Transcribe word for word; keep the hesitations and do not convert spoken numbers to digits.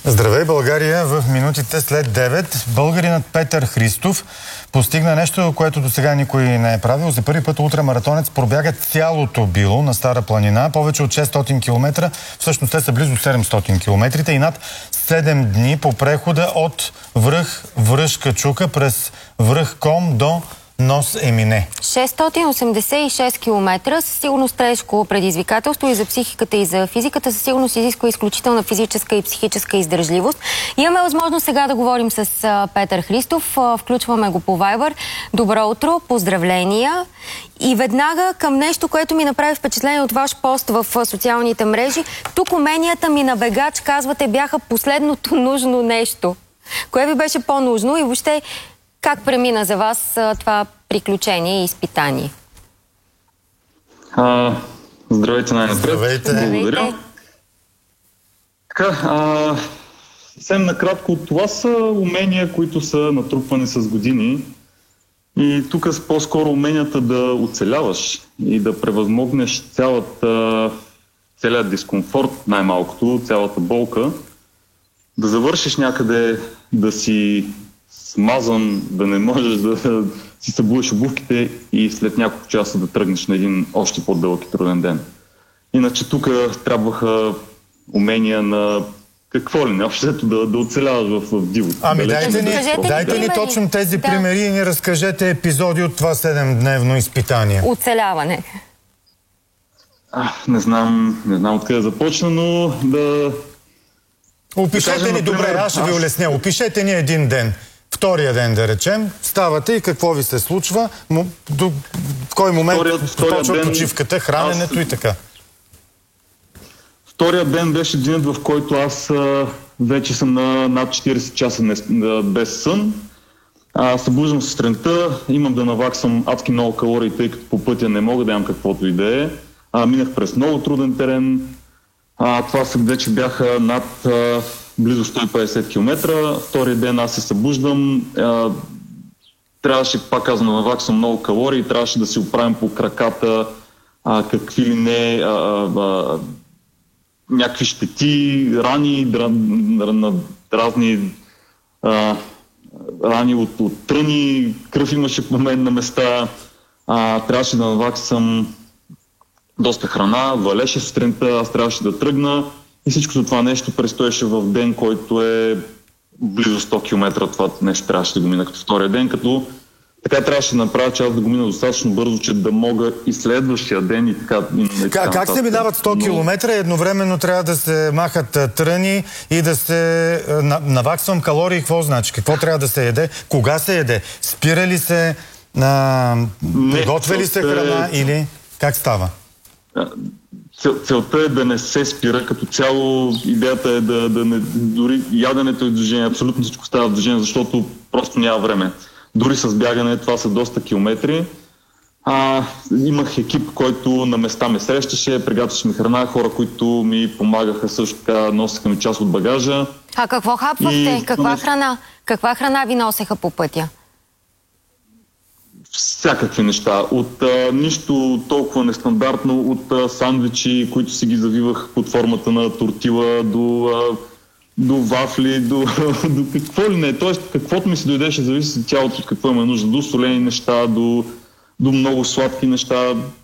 Здравей, България! В минутите след девет българинът Петър Христов постигна нещо, което до сега никой не е правил. За първи път ултрамаратонец пробяга цялото било на Стара планина, повече от шестстотин километра, всъщност те са близо седемстотин километрите и над седем дни по прехода от връх Връшка чука през връх Ком до Нос Емине. шестстотин осемдесет и шест километра, със сигурност тежко предизвикателство и за психиката, и за физиката, със сигурност изисква изключителна физическа и психическа издържливост. Имаме възможност сега да говорим с а, Петър Христов. А, включваме го по Viber. Добро утро, поздравления. И веднага към нещо, което ми направи впечатление от ваш пост в а, социалните мрежи. Тук уменията ми на бегач, казвате, бяха последното нужно нещо. Кое ви беше по-нужно и въобще как премина за вас а, това приключение и изпитание? А, здравейте най-напред. Здравейте. Благодаря. Така, а, съвсем накратко, това са умения, които са натрупвани с години. И тук са по-скоро уменията да оцеляваш и да превъзмогнеш цялата, целият дискомфорт, най-малкото, цялата болка, да завършиш някъде, да си смазан, да не можеш да си събудиш обувките и след няколко часа да тръгнеш на един още по-дълъг и труден ден. Иначе тук трябваха умения на какво ли не, общото да, да оцеляваш в, в дивото. Ами дайте ни, дайте ни точно тези да. примери и ни разкажете епизоди от това седемдневно изпитание. Оцеляване. А, не знам, не знам откъде започна, но да... Опишете да кажем, ни, добре, аз ще ви улесня. Опишете ни един ден. Втория ден, да речем, ставате и какво ви се случва, до в кой момент почва почивката, храненето аз... и така. Втория ден беше денят, в който аз а, вече съм на над четирийсет часа не, а, без сън. А, събуждам се сутринта, имам да наваксам адски много калории, тъй като по пътя не мога да ям каквото и да е. А, минах през много труден терен. А, това са вече бяха над... А, близо сто и петдесет километра. Втория ден аз се събуждам. А, трябваше, пак казвам, да наваксам много калории, трябваше да си оправим по краката а, какви ли не а, а, някакви щети, рани, дра, на разни а, рани от, от тръни, кръв имаше по мен на места. А, трябваше да наваксам доста храна, валеше сутринта, аз трябваше да тръгна. И всичкото това нещо престоеше в ден, който е близо сто километра. Това нещо трябваше да го мина като втория ден, като така трябваше да направя, че аз да го мина достатъчно бързо, че да мога и следващия ден и така... И така как, как се минават сто километра? Едновременно трябва да се махат тръни и да се наваксвам калории. Какво значи? Какво трябва да се яде? Кога се яде? Спира ли се? А, приготвя ли се храна е... или как става? Цел, целта е да не се спира, като цяло идеята е да, да не... Дори яденето е движение, абсолютно всичко става в движение, защото просто няма време. Дори с бягане това са доста километри. А, имах екип, който на места ме срещаше, приготвяше ми храна, хора, които ми помагаха също така, носеха ми част от багажа. А какво хапвахте? И... Каква храна? Каква храна ви носеха по пътя? Всякакви неща. От а, нищо толкова нестандартно, от а, сандвичи, които си ги завивах под формата на тортила, до, а, до вафли, до, до какво ли не. Тоест, каквото ми се дойдеше, зависи от тялото, какво има нужда. До солени неща, до, до много сладки неща.